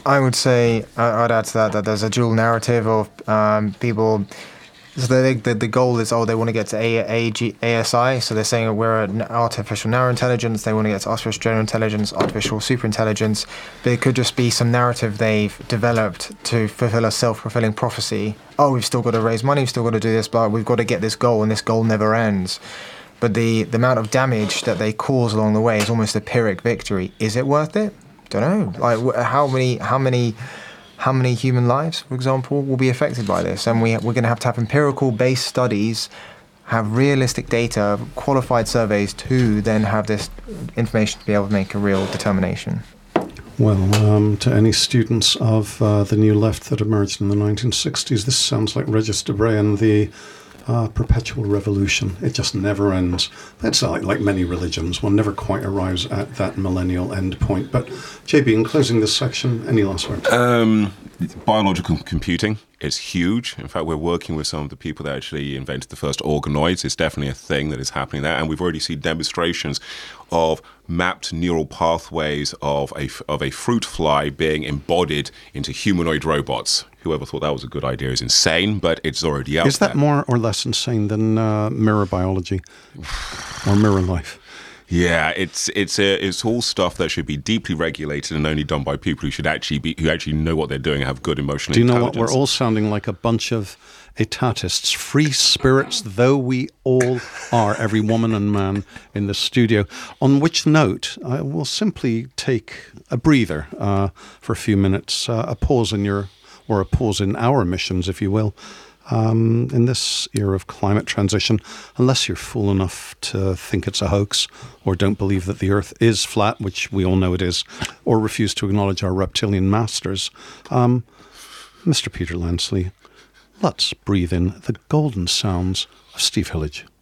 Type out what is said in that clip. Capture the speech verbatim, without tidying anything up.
I would say I- I'd add to that that there's a dual narrative of um, people. So the, the the goal is, oh, they want to get to A, A, G, A S I. So they're saying we're an artificial narrow intelligence. They want to get to artificial general intelligence, artificial super intelligence. But it could just be some narrative they've developed to fulfill a self-fulfilling prophecy. Oh, we've still got to raise money. We've still got to do this, but we've got to get this goal, and this goal never ends. But the, the amount of damage that they cause along the way is almost a Pyrrhic victory. Is it worth it? Don't know. Like wh- how many how many. How many human lives, for example, will be affected by this? And we, we're going to have to have empirical-based studies, have realistic data, qualified surveys to then have this information to be able to make a real determination. Well, um, to any students of uh, the new left that emerged in the nineteen sixties, this sounds like Regis Debray and the uh, perpetual revolution. It just never ends. That's like, like many religions. One never quite arrives at that millennial end point. But J B, in closing this section, any last words? Um, biological computing is huge. In fact, we're working with some of the people that actually invented the first organoids. It's definitely a thing that is happening there. And we've already seen demonstrations of mapped neural pathways of a, of a fruit fly being embodied into humanoid robots. Whoever thought that was a good idea is insane, but it's already out there. Is that more or less insane than uh, mirror biology or mirror life? Yeah, it's it's a, it's all stuff that should be deeply regulated and only done by people who should actually be who actually know what they're doing and have good emotional Do you know intelligence. what? We're all sounding like a bunch of etatists, free spirits, though we all are, every woman and man in the studio. On which note, I will simply take a breather uh, for a few minutes, uh, a pause in your, or a pause in our missions, if you will. Um, in this era of climate transition, unless you're fool enough to think it's a hoax or don't believe that the Earth is flat, which we all know it is, or refuse to acknowledge our reptilian masters, um, Mister Peter Lansley, let's breathe in the golden sounds of Steve Hillage.